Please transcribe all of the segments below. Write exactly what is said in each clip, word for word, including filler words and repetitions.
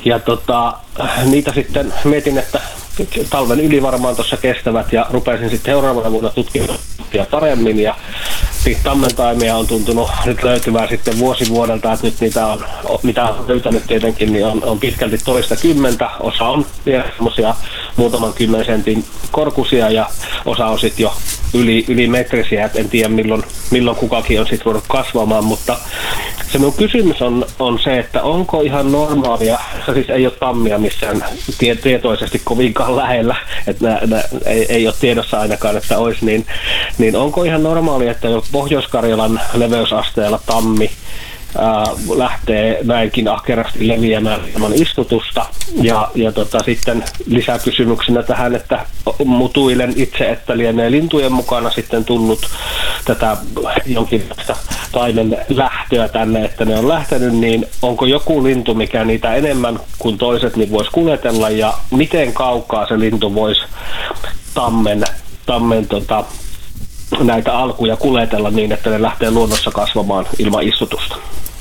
Ja tota, niitä sitten mietin, että talven yli varmaan tuossa kestävät ja rupesin sitten seuraavana vuonna tutkimaan paremmin ja niitä tammentaimia on tuntunut nyt löytyvään sitten vuosi vuodelta, että nyt niitä on, mitä on löytänyt tietenkin, niin on, on pitkälti toista kymmentä, osa on vielä semmoisia muutaman kymmenen sentin korkuisia ja osa on sitten jo yli, yli metrisiä, et en tiedä milloin, milloin kukakin on sitten voinut kasvamaan, mutta se mun kysymys on, on se, että onko ihan normaalia, se siis ei ole tammia missään tie, tietoisesti kovinkaan lähellä, että nää, nää, ei, ei ole tiedossa ainakaan, että olisi, niin, niin onko ihan normaalia, että jo Pohjois-Karjalan leveysasteella tammi ää, lähtee näinkin ahkerasti leviämään ilman istutusta. Ja, ja tota, sitten lisäkysymyksenä tähän, että mutuilen itse, että lienee lintujen mukana sitten tullut tätä jonkinlaista taimen lähtöä tänne, että ne on lähtenyt, niin onko joku lintu, mikä niitä enemmän kuin toiset, niin voisi kuljetella ja miten kaukaa se lintu voisi tammen, tammen tota, näitä alkuja kuljetella niin, että ne lähtee luonnossa kasvamaan ilman istutusta?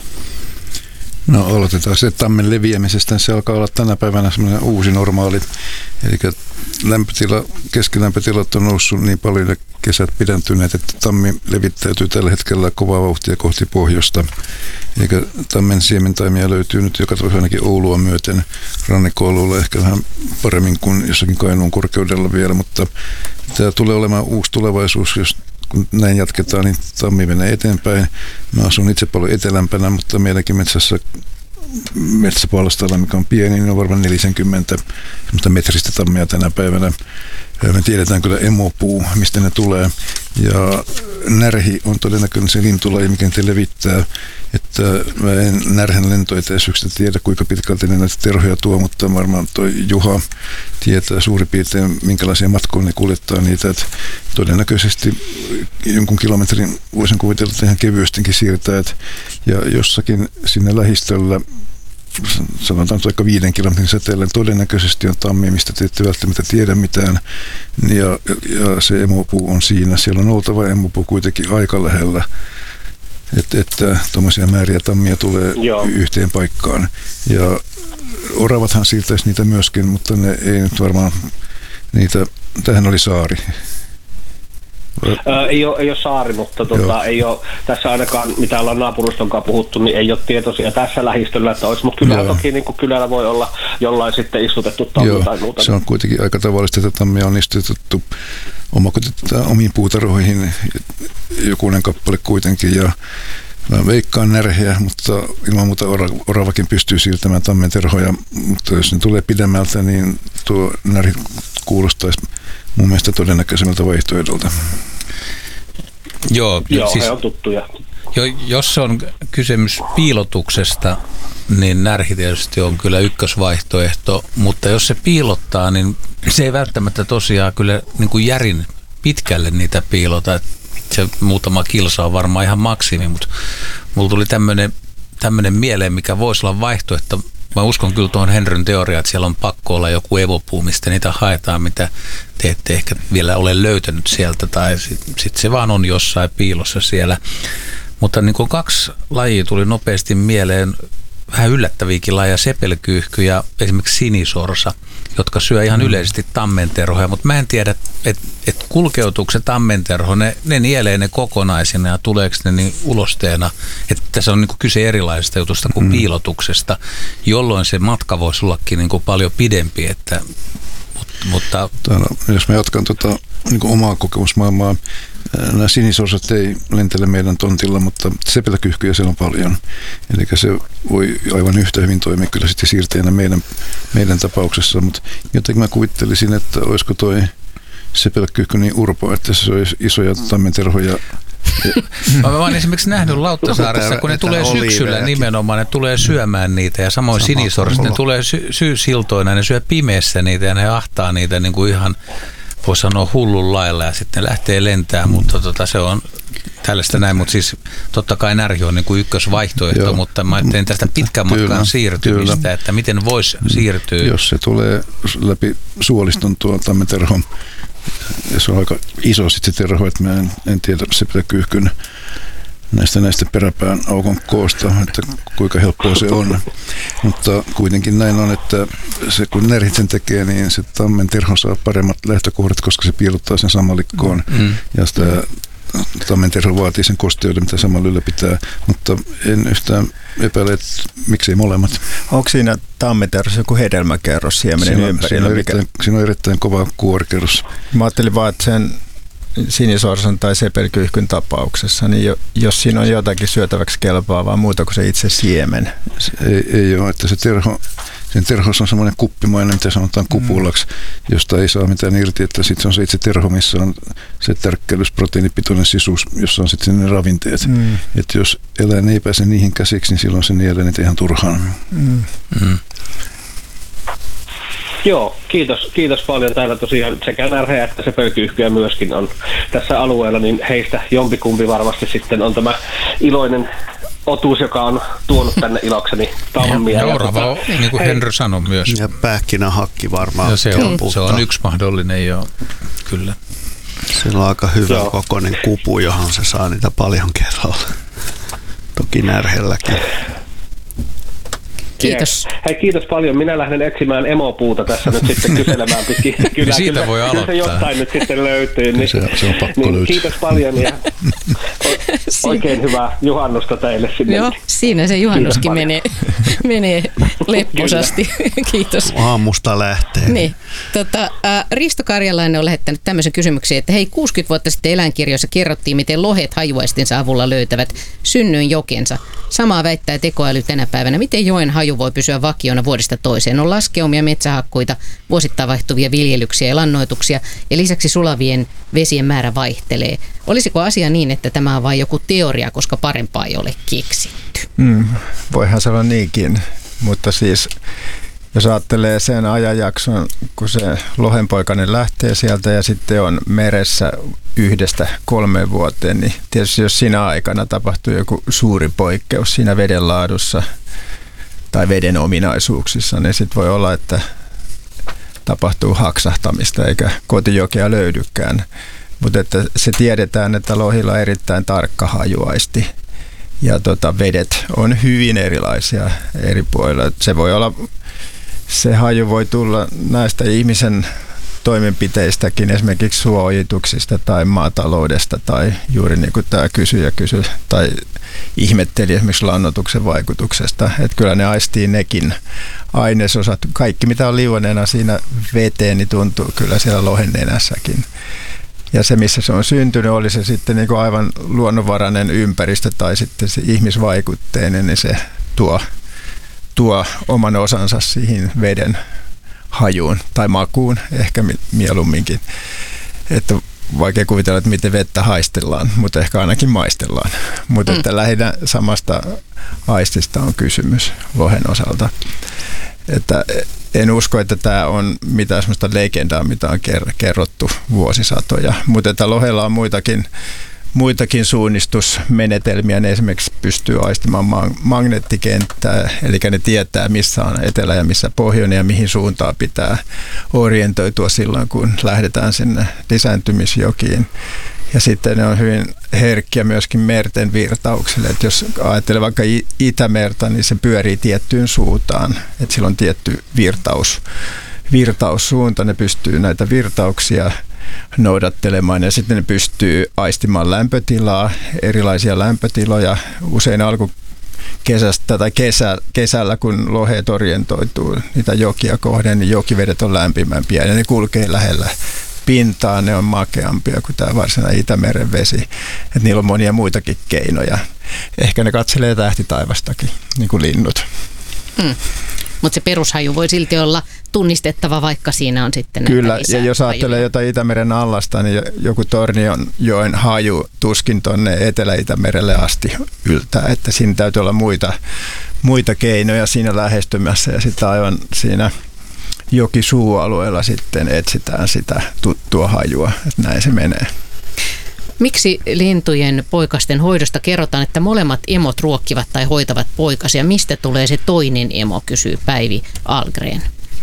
No aloitetaan se tammen leviämisestä. Se alkaa olla tänä päivänä semmoinen uusi normaali. Eli lämpötila, keskilämpötilat on noussut niin paljon ja kesät pidentyneet, että tammi levittäytyy tällä hetkellä kovaa vauhtia kohti pohjoista. Eli tammen siementaimia löytyy nyt joka toisella ainakin Oulua myöten. Rannikko-Oululla ehkä vähän paremmin kuin jossakin Kainuun korkeudella vielä, mutta tämä tulee olemaan uusi tulevaisuus, jos kun näin jatketaan, niin tammi menee eteenpäin. Mä asun itse paljon etelämpänä, mutta meidänkin metsässä metsäpalstalla, mikä on pieni, niin on varmaan neljäkymmentä semmoista metristä tammia tänä päivänä. Me tiedetään kyllä emopuu, mistä ne tulee. Ja närhi on todennäköisesti se lintulaji, mikä niitä levittää. Että mä en närhän lentoetäisyyksistä tiedä, kuinka pitkälti ne näitä terhoja tuo, mutta varmaan toi Juha tietää suurin piirtein, minkälaisia matkoja ne kuljettaa niitä. Että todennäköisesti jonkun kilometrin voisin kuvitella, että ihan kevyestikin siirtää. Että ja jossakin sinne lähistöllä, sanotaan vaikka viiden kilometrin säteellä, todennäköisesti on tammi, mistä te ette välttämättä tiedä mitään. Ja, ja se emopuu on siinä. Siellä on oltava emopuu kuitenkin aika lähellä. Että, että tuommoisia määriä tammia tulee Joo. yhteen paikkaan. Ja oravathan siirtäisi niitä myöskin, mutta ne ei nyt varmaan niitä, tähän oli saari. Öö, ei, ole, ei ole saari, mutta tuota, ei ole, tässä ainakaan, mitä ollaan naapuruston kanssa puhuttu, niin ei ole tietoisia tässä lähistöllä, että olisi, mutta kyllähän Joo. toki niin kuin kylällä voi olla jollain sitten istutettu tammi tai muuta. Se on kuitenkin aika tavallista, että tammia on istutettu omakotitaan omiin puutarhoihin, jokunen kappale kuitenkin, ja mä veikkaan närheä, mutta ilman muuta oravakin pystyy siirtämään tammen terhoja, mutta jos ne tulee pidemmältä, niin tuo närhi kuulostaisi mun mielestä todennäköisemmältä vaihtoehdolta. Joo, Joo siis, he on tuttuja. Jo, jos on kysymys piilotuksesta, niin närhi tietysti on kyllä ykkösvaihtoehto, mutta jos se piilottaa, niin se ei välttämättä tosiaan kyllä niin kuin järin pitkälle niitä piilota. Se muutama kilsa on varmaan ihan maksimi, mutta mulla tuli tämmöinen tämmöinen mieleen, mikä voisi olla vaihtoehto. Mä uskon kyllä tuohon Henryn teoriaan, että siellä on pakko olla joku evopuu, mistä niitä haetaan, mitä te ette ehkä vielä ole löytänyt sieltä, tai sitten sit se vaan on jossain piilossa siellä. Mutta niin kuin kaksi lajia tuli nopeasti mieleen, vähän yllättäviäkin lajeja, sepelkyyhky ja esimerkiksi sinisorsa, jotka syö ihan yleisesti tammenterhoja, mutta mä en tiedä, että et kulkeutuuko se tammenterho, ne, ne nielee ne kokonaisina ja tuleeko ne niin ulosteena, että tässä on niinku kyse erilaisesta jutusta kuin mm. piilotuksesta, jolloin se matka voisi ollakin niinku paljon pidempi, että, mutta... Täällä, jos mä jatkan tota, niinku omaa kokemusmaailmaa, nämä sinisorsat ei lentele meidän tontilla, mutta sepelkyyhkyjä siellä on paljon. Eli se voi aivan yhtä hyvin toimia kyllä sitten siirteenä meidän, meidän tapauksessa, mutta jotenkin mä kuvittelisin, että olisiko toi sepelkyyhky niin urpo, että se olisi isoja tammenterhoja. Mä oon esimerkiksi nähnyt Lauttasaaressa, kun ne tulee syksyllä nimenomaan, ne tulee syömään niitä ja samoin sinisorset, ne tulee sy- syysiltoina, ne syö pimeässä niitä ja ne ahtaa niitä niin kuin ihan, voi sanoa hullun lailla ja sitten lähtee lentää, mutta tota, se on tällaista näin, mutta siis totta kai närhi on niin kuin ykkösvaihtoehto, Joo. mutta mä ajattelin tästä pitkän matkan kyllä, siirtymistä, kyllä. että miten voisi siirtyä. Jos se tulee läpi suoliston tuo tammenterhon, ja se on aika iso sitten se terho, että mä en, en tiedä sepelkyyhkyn näistä, näistä peräpään aukon koosta, että kuinka helppoa se on. Mutta kuitenkin näin on, että se kun närhit sen tekee, niin se tammen terho saa paremmat lähtökohdat, koska se piilottaa sen samalikkoon mm. ja sitä tammen terho vaatii sen kosteuden, mitä samalla ylläpitää, mutta en yhtään epäile, että miksei molemmat. Onko siinä tammenterhossa joku hedelmäkerros siemenen siinä, ympärillä? Siinä on, erittäin, mikä... siinä on erittäin kova kuorikerros. Mä ajattelin vaan, että sen sinisorsan tai sepelkyyhkyn tapauksessa, niin jos siinä on jotakin syötäväksi kelpaavaa muuta kuin se itse siemen. Se ei, ei ole, että se terho, sen terhossa on semmoinen kuppimainen, mitä sanotaan kupulaksi, mm. josta ei saa mitään irti, että sitten on se itse terho, missä on se tärkkelysproteiinipitoinen sisuus, jossa on sitten ne ravinteet. Mm. Että jos eläin ei pääse niihin käsiksi, niin silloin se nielee niitä ihan turhaan. Mm. Mm. Joo, kiitos, kiitos paljon. Täällä tosiaan sekä närhejä että sepelkyyhkyjä myöskin on tässä alueella, niin heistä jompikumpi varmasti sitten on tämä iloinen otuus, joka on tuonut tänne ilokseni tammia. Ja orava on, niin kuin Henry sanoi myös. Ja pähkinähakki varmaan. Ja se, on, se on yksi mahdollinen, joo, kyllä. Sillä on aika hyvä joo. kokoinen kupu, johon se saa niitä paljon kerralla. Toki närhelläkin. Kiitos. Hei, kiitos paljon. Minä lähden etsimään emopuuta tässä nyt sitten kyselemään pitkin. Kyllä, siitä kyllä, voi kyllä aloittaa. se jostain nyt sitten löytyy. Niin, se, se on pakko niin, löytyä. Kiitos paljon ja oikein hyvää juhannusta teille sinne. Joo, siinä se juhannuskin menee, menee lepposasti. Kiitos. Aamusta lähtee. Niin. Tota, äh, Risto Karjalainen on lähettänyt tämmöisen kysymyksen, että hei, kuusikymmentä vuotta sitten eläinkirjoissa kerrottiin, miten lohet hajuaistinsa avulla löytävät synnyin jokensa. Samaa väittää tekoäly tänä päivänä. Miten joen haju voi pysyä vakiona vuodesta toiseen? On laskeumia, metsähakkuita, vuosittain vaihtuvia viljelyksiä ja lannoituksia ja lisäksi sulavien vesien määrä vaihtelee. Olisiko asia niin, että tämä on vain joku teoria, koska parempaa ei ole keksitty? Mm, voihan se olla niinkin, mutta siis jos ajattelee sen ajanjakson, kun se lohenpoikainen lähtee sieltä ja sitten on meressä yhdestä kolmeen vuoteen, niin tietysti jos siinä aikana tapahtuu joku suuri poikkeus siinä veden laadussa tai veden ominaisuuksissa, niin sitten voi olla, että tapahtuu haksahtamista eikä kotijokea löydykään. Mutta että se tiedetään, että lohilla on erittäin tarkka hajuaisti ja tota, vedet on hyvin erilaisia eri puolilla. Se voi olla, se haju voi tulla näistä ihmisen toimenpiteistäkin, esimerkiksi suojituksista tai maataloudesta tai juuri niin kuin tämä kysyjä kysyi tai ihmetteli esimerkiksi lannoituksen vaikutuksesta. Että kyllä ne aistii nekin ainesosat. Kaikki mitä on liuoneena siinä veteen, niin tuntuu kyllä siellä lohen nenässäkin. Ja se, missä se on syntynyt, oli se sitten niin kuin aivan luonnonvarainen ympäristö tai sitten se ihmisvaikutteinen, niin se tuo, tuo oman osansa siihen veden hajuun tai makuun ehkä mieluumminkin. Että vaikea kuvitella, että miten vettä haistellaan, mutta ehkä ainakin maistellaan. Mutta mm. että lähinnä samasta aistista on kysymys lohen osalta. Että en usko, että tämä on mitään sellaista legendaa, mitä on kerrottu vuosisatoja, mutta että lohella on muitakin, muitakin suunnistusmenetelmiä. Ne esimerkiksi pystyy aistimaan magneettikenttää, eli ne tietää, missä on etelä ja missä pohjoinen ja mihin suuntaan pitää orientoitua silloin, kun lähdetään sinne lisääntymisjokiin. Ja sitten ne on hyvin herkkiä myöskin merten virtauksille. Että jos ajattelee vaikka Itämerta, niin se pyörii tiettyyn suuntaan. Että sillä on tietty virtaus, virtaussuunta. Ne pystyy näitä virtauksia noudattelemaan ja sitten ne pystyy aistimaan lämpötilaa, erilaisia lämpötiloja. Usein alkukesästä tai kesä, kesällä, kun loheet orientoituu niitä jokia kohden, niin jokivedet on lämpimämpiä ja ne kulkee lähellä pintaa, ne on makeampia kuin tämä varsinainen Itämeren vesi. Että niillä on monia muitakin keinoja. Ehkä ne katselee tähtitaivastakin, niin kuin linnut. Mm. Mutta se perushaju voi silti olla tunnistettava, vaikka siinä on sitten kyllä, ja jos ajattelee jotain Itämeren allasta, niin joku Tornionjoen haju tuskin tuonne Etelä-Itämerelle asti yltää. Että siinä täytyy olla muita, muita keinoja siinä lähestymässä ja sitten aivan siinä jokisuualueella sitten etsitään sitä tuttua hajua, että näin se menee. Miksi lintujen poikasten hoidosta kerrotaan, että molemmat emot ruokkivat tai hoitavat poikasia? Mistä tulee se toinen emo, kysyy Päivi Algren.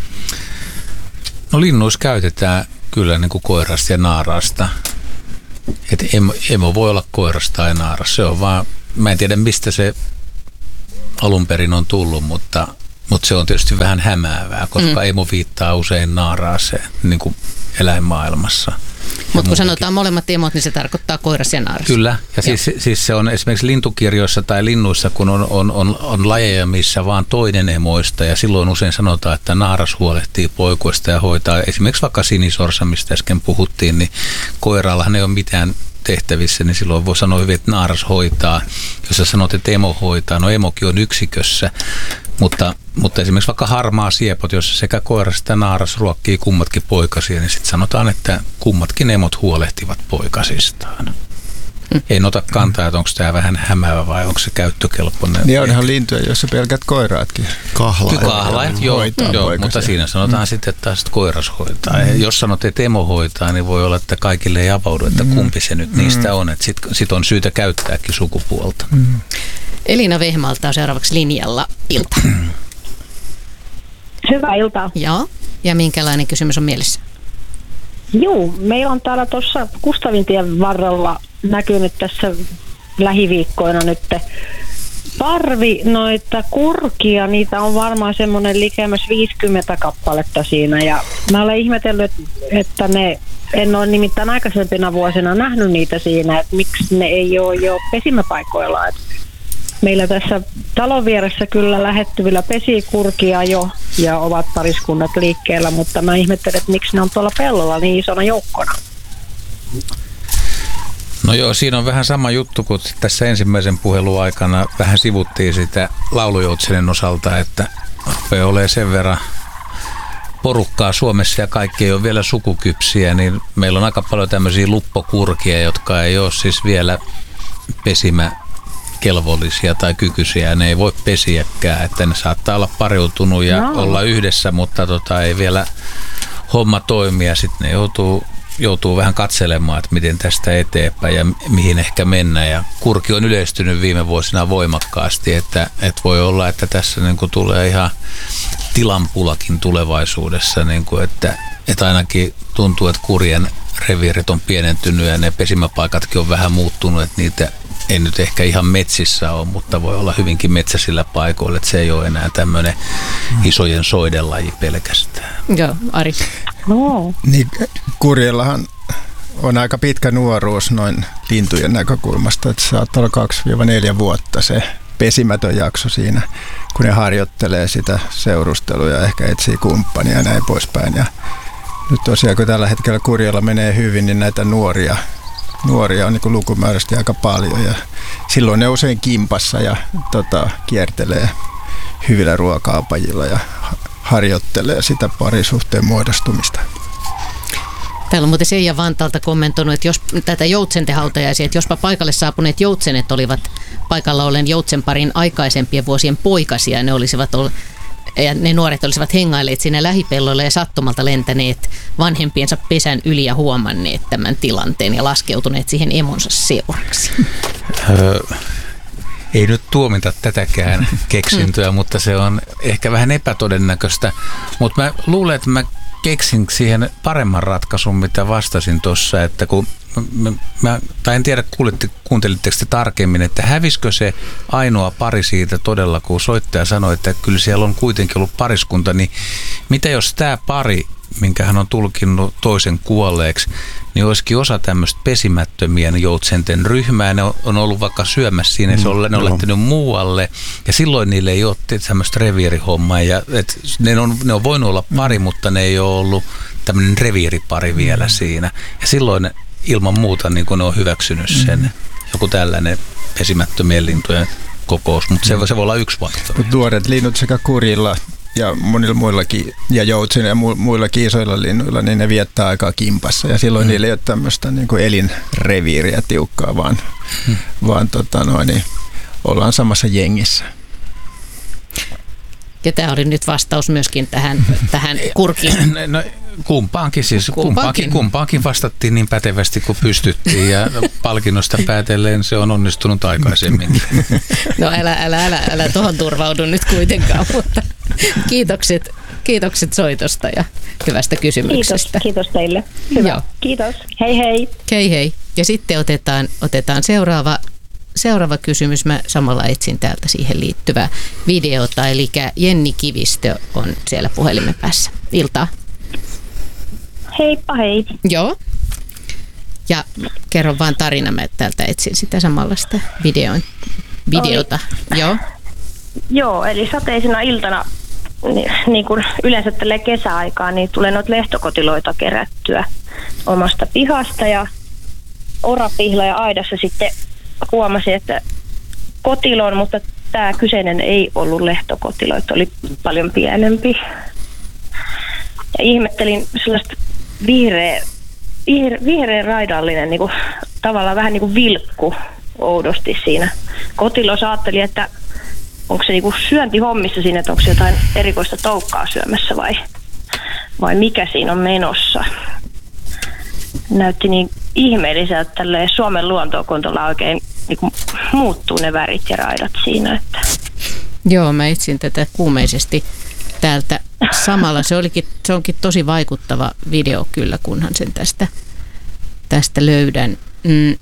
No linnuissa käytetään kyllä niin kuin koirasta ja naarasta. Et emo, emo voi olla koirasta tai naaras. Se on vaan mä en tiedä mistä se alun perin on tullut, mutta, mutta se on tietysti vähän hämäävää, koska mm. emo viittaa usein naaraaseen niin kuin eläinmaailmassa. Mutta kun sanotaan molemmat emot, niin se tarkoittaa koiras ja naaras. Kyllä, ja siis, siis se on esimerkiksi lintukirjoissa tai linnuissa, kun on, on, on, on lajeja, missä vaan toinen emoista, ja silloin usein sanotaan, että naaras huolehtii poikuista ja hoitaa. Esimerkiksi vaikka sinisorsa, mistä äsken puhuttiin, niin koirallahan ei ole mitään tehtävissä, niin silloin voi sanoa hyvin, että naaras hoitaa. Jos sä sanot, että emo hoitaa, no emokin on yksikössä, mutta, mutta esimerkiksi vaikka harmaa siepot, jossa sekä koiras että naaras ruokkii kummatkin poikasia, niin sitten sanotaan, että kummatkin emot huolehtivat poikasistaan. Mm. Ei ota kantaa, että onko tämä vähän hämäävä vai onko se käyttökelpoinen. Niin onhan lintuja, joissa pelkät koiraatkin. Kahlaajat. Kahlaajat, joo, joo mutta siinä sanotaan mm. sitten, että taas koiras hoitaa. Mm. Ja jos sanot, että emo hoitaa, niin voi olla, että kaikille ei avaudu, että mm. kumpi se nyt niistä mm. on. Että sitten sit on syytä käyttääkin sukupuolta. Mm. Elina Vehmaalta on seuraavaksi linjalla. Ilta. Hyvää iltaa. Joo. Ja minkälainen kysymys on mielessä? Joo, meillä on täällä tuossa Kustavintien varrella näkynyt tässä lähiviikkoina nyt parvi noita kurkia. Niitä on varmaan semmoinen likemmäs viisikymmentä kappaletta siinä. Ja mä olen ihmetellyt, että ne, en ole nimittäin aikaisempina vuosina nähnyt niitä siinä, että miksi ne ei ole jo pesimäpaikoilla. Että meillä tässä talon vieressä kyllä lähettyvillä pesii kurkia jo ja ovat pariskunnat liikkeellä, mutta mä ihmettelen, että miksi ne on tuolla pellolla niin isona joukkona. No joo, siinä on vähän sama juttu kuin tässä ensimmäisen puhelun aikana vähän sivuttiin sitä laulujoutsenen osalta, että rupeaa olemaan sen verran porukkaa Suomessa ja kaikki ei ole vielä sukukypsiä, niin meillä on aika paljon tämmöisiä luppokurkia, jotka ei ole siis vielä pesimäkelvollisia tai kykyisiä, ne ei voi pesiäkään, että ne saattaa olla pariutunut ja no. olla yhdessä, mutta tota, ei vielä homma toimia, sitten ne joutuu joutuu vähän katselemaan, että miten tästä eteenpäin ja mihin ehkä mennä. Ja kurki on yleistynyt viime vuosina voimakkaasti, että, että voi olla, että tässä niin kuin tulee ihan tilanpulakin tulevaisuudessa, niin kuin, että, että ainakin tuntuu, että kurjen reviirit on pienentynyt ja ne pesimäpaikatkin on vähän muuttunut, että niitä ei nyt ehkä ihan metsissä ole, mutta voi olla hyvinkin metsäisillä paikoilla, että se ei ole enää tämmöinen isojen soiden laji pelkästään. Joo, Ari. No. Niin, kurjellahan on aika pitkä nuoruus noin lintujen näkökulmasta, että saattaa olla kaksi neljä vuotta se pesimätön jakso siinä, kun ne harjoittelee sitä seurustelua ja ehkä etsii kumppania ja näin poispäin. Ja nyt tosiaan, kun tällä hetkellä kurjella menee hyvin, niin näitä nuoria Nuoria on niin kuin lukumääräisesti aika paljon ja silloin ne usein kimpassa ja tota, kiertelee hyvillä ruoka-apajilla ja harjoittelee sitä parisuhteen muodostumista. Täällä on muuten Seija Vantaalta kommentoinut, että jos tätä joutsenten hautajaisia, että jospa paikalle saapuneet joutsenet olivat paikalla ollen joutsenparin aikaisempien vuosien poikasia, ne olisivat olleet ja ne nuoret olisivat hengailleet siinä lähipelloilla ja sattumalta lentäneet vanhempiensa pesän yli ja huomanneet tämän tilanteen ja laskeutuneet siihen emonsa seuraksi. Öö, ei nyt tuomita tätäkään keksintöä, mutta se on ehkä vähän epätodennäköistä. Mutta mä luulen, että mä keksin siihen paremman ratkaisun, mitä vastasin tuossa, että kun Mä, mä, tai en tiedä, kuuntelitteko te tarkemmin, että hävisikö se ainoa pari siitä todella, kun soittaja sanoi, että kyllä siellä on kuitenkin ollut pariskunta, niin mitä jos tämä pari, minkä hän on tulkinnut toisen kuolleeksi, niin olisikin osa tämmöistä pesimättömien joutsenten ryhmää, ne on ollut vaikka syömässä siinä, mm, se on, ne on lähtenyt muualle, ja silloin niille ei ole tämmöistä reviirihommaa, ja et ne, on, ne on voinut olla pari, mm. mutta ne ei ole ollut tämmöinen reviiripari vielä mm. siinä, ja silloin ilman muuta niin kun ne on hyväksynyt sen. Mm-hmm. Joku tällainen pesimättömien lintujen kokous, mutta se, se voi olla yksi vaihtoehto. Nuoret linnut sekä kurjilla ja monilla muillakin, ja joutsen ja mu- muillakin isoilla linnuilla, niin ne viettää aikaa kimpassa. Ja silloin mm. niillä ei ole tämmöistä niin kuin elinreviiriä tiukkaa, vaan, mm. vaan tota noin, niin ollaan samassa jengissä. Ja tämä oli nyt vastaus myöskin tähän, tähän kurkiin. No, kumpaankin siis, kumpaankin. Kumpaankin, kumpaankin vastattiin niin pätevästi kuin pystyttiin ja palkinnosta päätellen se on onnistunut aikaisemmin. No älä, älä, älä, älä tuohon turvaudu nyt kuitenkaan, mutta kiitokset, kiitokset soitosta ja hyvästä kysymyksestä. Kiitos, kiitos teille. Hyvä. Joo. Kiitos. Hei hei. Hei hei. Ja sitten otetaan, otetaan seuraava seuraava kysymys. Mä samalla etsin täältä siihen liittyvää videota. Eli Jenni Kivistö on siellä puhelimen päässä. Iltaa. Heippa hei. Joo. Ja kerro vaan tarina, mä täältä etsin sitä samalla sitä videon, videota. Oli. Joo. Joo, eli sateisena iltana, niin, niin kuin yleensä tälle kesäaikaan, niin tulee noita lehtokotiloita kerättyä omasta pihasta ja orapihla ja aidassa sitten huomasin, että kotilo on, mutta tämä kyseinen ei ollut lehtokotilo, että oli paljon pienempi. Ja ihmettelin sellaista vihreä, vihreä, vihreä raidallinen, niin kuin, tavallaan vähän niin kuin vilkku oudosti siinä. Kotilossa ajattelin, että onko se niin kuin syöntihommissa siinä, että onko se jotain erikoista toukkaa syömässä vai, vai mikä siinä on menossa. Näytti niin ihmeelliseltä, että tälleen Suomen luontokontolla oikein niin kuin muuttuu ne värit ja raidat siinä. Että. Joo, mä etsin tätä kuumeisesti täältä samalla. Se, olikin, se onkin tosi vaikuttava video kyllä, kunhan sen tästä, tästä löydän. Mm.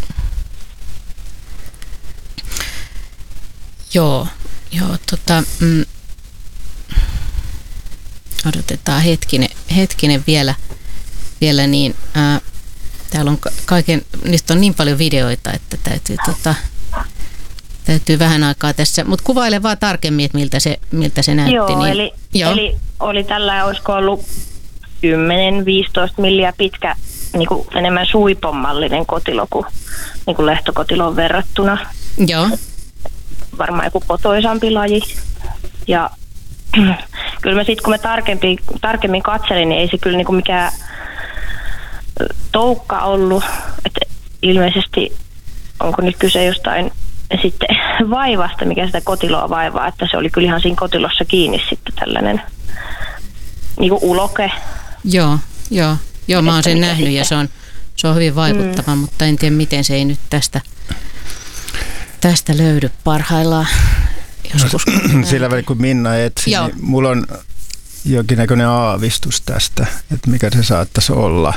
Joo, joo tota, mm. odotetaan hetkinen, hetkinen vielä, vielä niin, ää, täällä on kaiken, niistä on niin paljon videoita, että täytyy, tota, täytyy vähän aikaa tässä, mutta kuvaile vaan tarkemmin, että miltä se, miltä se näytti. Joo, niin, eli, joo. eli oli tällä, olisiko ollut kymmenen viisitoista milliä pitkä, niin kuin enemmän suiponmallinen kotilo kuin, niin kuin lehtokotiloon verrattuna. Joo. Varmaan joku kotoisampi laji. Ja kyllä mä sitten, kun mä tarkemmin, tarkemmin katselin, niin ei se kyllä niinku mikään toukka ollut. Että ilmeisesti onko nyt kyse jostain sitten vaivasta, mikä sitä kotiloa vaivaa, että se oli kyllä ihan siinä kotilossa kiinni sitten tällainen niinku uloke. Joo, joo. Joo, mä oon sen nähnyt sitten. Ja se on, se on hyvin vaikuttava, mm. mutta en tiedä miten se ei nyt tästä Tästä löydy parhaillaan. Joskus, no, sillä välin kun Minna etsi, niin mulla on jonkinnäköinen aavistus tästä, että mikä se saattaisi olla.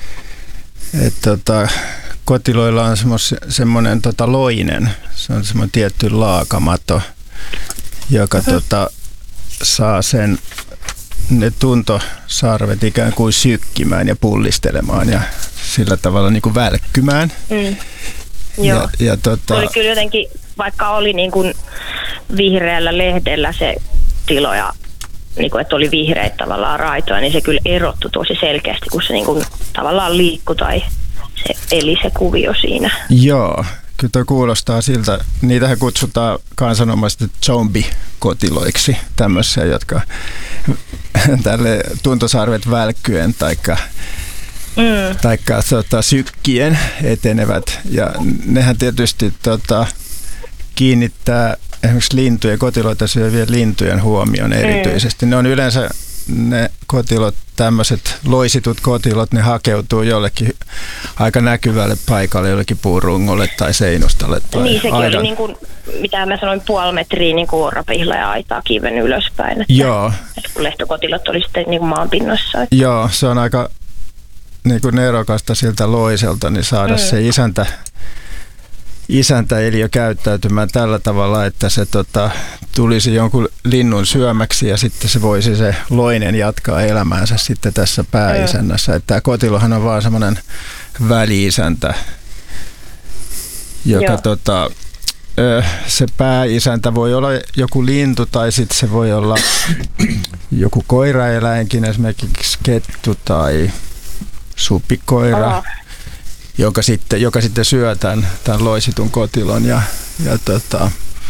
Et, tota, kotiloilla on semmoinen tota, loinen, se on semmoinen tietty laakamato, joka uh-huh. tota, saa sen ne tuntosarvet ikään kuin sykkimään ja pullistelemaan ja sillä tavalla niin kuin välkkymään. Mm. Joo, ja, ja tota, oli kyllä jotenkin, vaikka oli niin kuin vihreällä lehdellä se tilo ja niin kuin, että oli vihreitä tavallaan raitoja, niin se kyllä erottui tosi selkeästi, kun se niin kuin tavallaan liikkui tai se eli se kuvio siinä. Joo, kyllä tuo kuulostaa siltä. Niitähän kutsutaan kansanomaisesti zombikotiloiksi, tämmöisiä, jotka tälle tuntosarvet välkkyen taikka Mm. taikka tota, sykkien etenevät. Ja nehän tietysti tota, kiinnittää esimerkiksi lintujen, kotiloita syövien lintujen huomioon erityisesti. Mm. Ne on yleensä ne kotilot, tämmöiset loisitut kotilot, ne hakeutuu jollekin aika näkyvälle paikalle, jollekin puurungolle tai seinustalle. Tai niin, sekin aidan. Oli niin kuin, mitä mä sanoin, puoli metriä niin kuin orapihla ja aitaa kiven ylöspäin. Että, Joo. Että kun lehtokotilot oli sitten niin kuin maanpinnassa. Että. Joo, se on aika niin kuin nerokasta siltä loiselta, niin saada mm. se isäntä, isäntä eliö käyttäytymään tällä tavalla, että se tota, tulisi jonkun linnun syömäksi ja sitten se voisi se loinen jatkaa elämäänsä sitten tässä pääisännässä. Mm. Että tämä kotilohan on vaan semmoinen väli-isäntä, joka tota, se pääisäntä voi olla joku lintu tai sitten se voi olla joku koiraeläinkin, esimerkiksi kettu tai supikoira, oh. joka, sitten, joka sitten syö tämän, tämän loisitun kotilon ja, ja tota,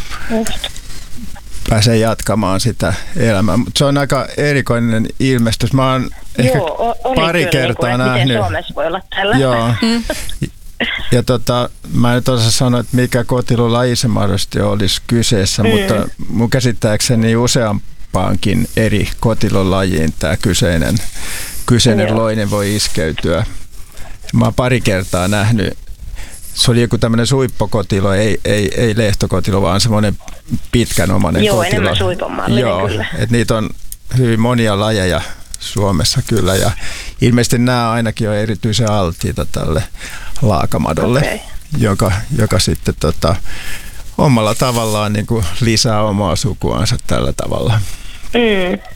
pääsee jatkamaan sitä elämää. Mutta se on aika erikoinen ilmestys. Mä oon ehkä Joo, pari kertaa niin kuin, nähnyt. Miten Suomessa voi olla tällä. Joo. Ja tota, mä en nyt osaa sanoa, että mikä kotilolaji se mahdollisesti olisi kyseessä, mm. mutta mun käsittääkseni useampaankin eri kotilolajiin tämä kyseinen Kyseinen Joo. loinen voi iskeytyä. Mä oon pari kertaa nähnyt, se oli joku tämmöinen suippokotilo, ei, ei, ei lehtokotilo, vaan semmoinen pitkänomainen Joo, kotilo. Joo, enemmän suiponmallinen Joo, kyllä. Et niitä on hyvin monia lajeja Suomessa kyllä, ja ilmeisesti nämä ainakin on erityisen alttiita tälle laakamadolle. Okay. joka, joka sitten tota, omalla tavallaan niin kuin lisää omaa sukuansa tällä tavalla. Mm.